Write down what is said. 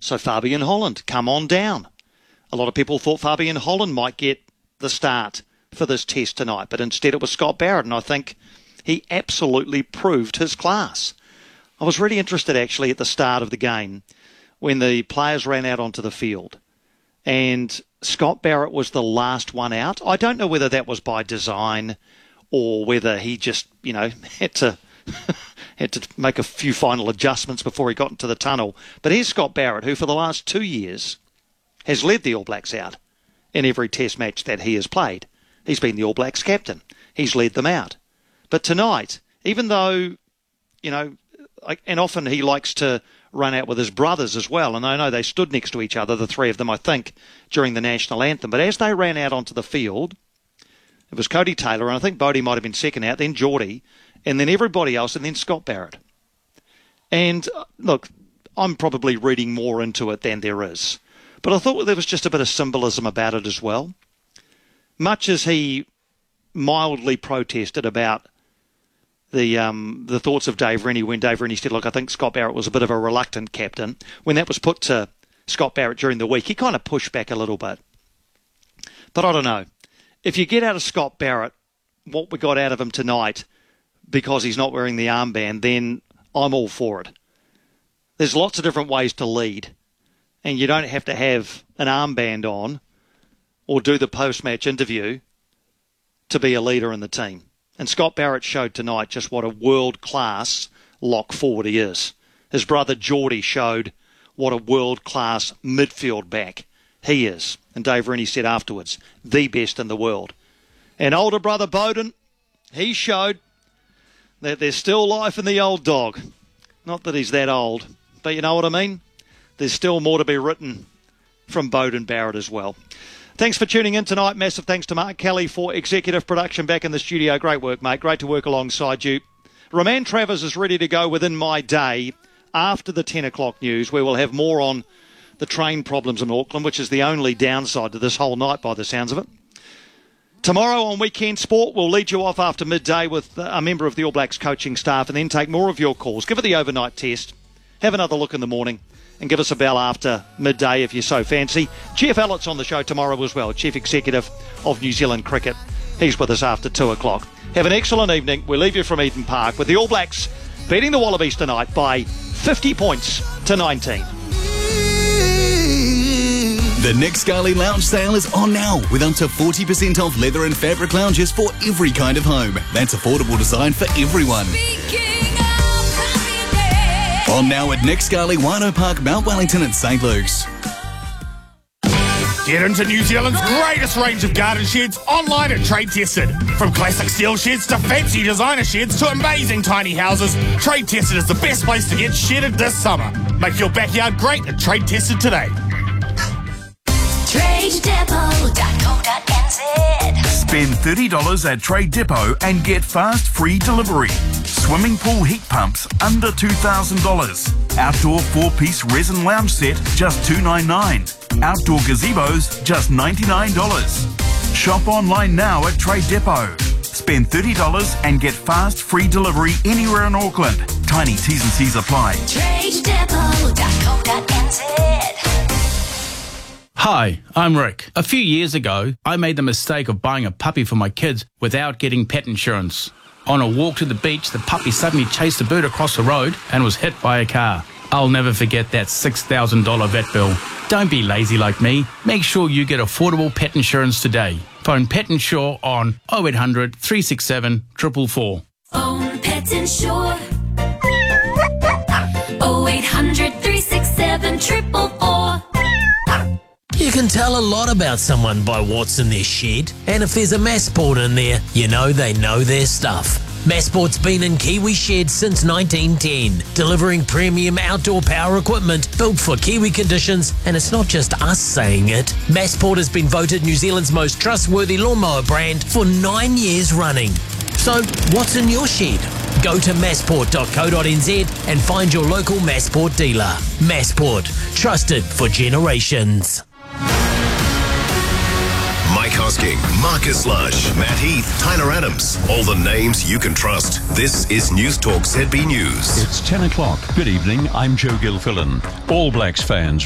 So Fabian Holland, come on down. A lot of people thought Fabian Holland might get the start for this test tonight, but instead it was Scott Barrett, and I think he absolutely proved his class. I was really interested actually at the start of the game when the players ran out onto the field and Scott Barrett was the last one out. I don't know whether that was by design or whether he just, had to make a few final adjustments before he got into the tunnel. But here's Scott Barrett, who for the last 2 years has led the All Blacks out in every test match that he has played. He's been the All Blacks captain. He's led them out. But tonight, even though, and often he likes to run out with his brothers as well, and I know they stood next to each other, the three of them, I think, during the national anthem. But as they ran out onto the field, it was Cody Taylor, and I think Bodie might have been second out, then Geordie, and then everybody else, and then Scott Barrett. And look, I'm probably reading more into it than there is. But I thought there was just a bit of symbolism about it as well. Much as he mildly protested about the thoughts of Dave Rennie when Dave Rennie said, look, I think Scott Barrett was a bit of a reluctant captain. When that was put to Scott Barrett during the week, he kind of pushed back a little bit. But I don't know. If you get out of Scott Barrett what we got out of him tonight because he's not wearing the armband, then I'm all for it. There's lots of different ways to lead, and you don't have to have an armband on or do the post-match interview to be a leader in the team. And Scott Barrett showed tonight just what a world-class lock forward he is. His brother Geordie showed what a world-class midfield back he is. And Dave Rennie said afterwards, the best in the world. And older brother Beauden, he showed that there's still life in the old dog. Not that he's that old, but you know what I mean? There's still more to be written from Beauden Barrett as well. Thanks for tuning in tonight. Massive thanks to Mark Kelly for executive production back in the studio. Great work, mate. Great to work alongside you. Roman Travers is ready to go within my day after the 10 o'clock news, where we'll have more on the train problems in Auckland, which is the only downside to this whole night by the sounds of it. Tomorrow on Weekend Sport, we'll lead you off after midday with a member of the All Blacks coaching staff and then take more of your calls. Give it the overnight test. Have another look in the morning. And give us a bell after midday if you so fancy. Jeff Ellett's on the show tomorrow as well, Chief Executive of New Zealand Cricket. He's with us after 2 o'clock. Have an excellent evening. We'll leave you from Eden Park with the All Blacks beating the Wallabies tonight by 50 points to 19. The Nick Scali Lounge sale is on now with up to 40% off leather and fabric lounges for every kind of home. That's affordable design for everyone. On now at Nick Scali, Wino Park, Mount Wellington and St. Luke's. Get into New Zealand's greatest range of garden sheds online at Trade Tested. From classic steel sheds to fancy designer sheds to amazing tiny houses, Trade Tested is the best place to get shedded this summer. Make your backyard great at Trade Tested today. TradeDepot.co.nz. Spend $30 at Trade Depot and get fast free delivery. Swimming pool heat pumps under $2,000. Outdoor 4-piece resin lounge set just $299. Outdoor gazebos just $99. Shop online now at Trade Depot. Spend $30 and get fast free delivery anywhere in Auckland. Tiny T's and C's apply. TradeDepot.co.nz. Hi, I'm Rick. A few years ago, I made the mistake of buying a puppy for my kids without getting pet insurance. On a walk to the beach, the puppy suddenly chased a bird across the road and was hit by a car. I'll never forget that $6,000 vet bill. Don't be lazy like me. Make sure you get affordable pet insurance today. Phone Pet Insure on 0800 367 444. Phone Pet Insure 0800 367 444. You can tell a lot about someone by what's in their shed, and if there's a Massport in there, you know they know their stuff. Massport's been in Kiwi sheds since 1910, delivering premium outdoor power equipment built for Kiwi conditions, and it's not just us saying it. Massport has been voted New Zealand's most trustworthy lawnmower brand for 9 years running. So, what's in your shed? Go to massport.co.nz and find your local Massport dealer. Massport, trusted for generations. Mike Hosking, Marcus Lush, Matt Heath, Tyler Adams. All the names you can trust. This is News Talk ZB News. It's 10 o'clock. Good evening, I'm Joe Gilfillan. All Blacks fans